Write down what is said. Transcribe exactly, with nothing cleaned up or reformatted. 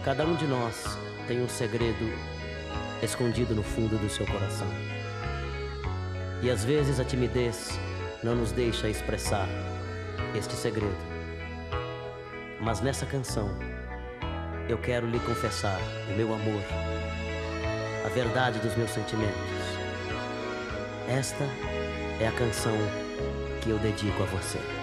Cada um de nós tem um segredo escondido no fundo do seu coração. E às vezes a timidez não nos deixa expressar este segredo. Mas nessa canção eu quero lhe confessar o meu amor, a verdade dos meus sentimentos. Esta é a canção que eu dedico a você.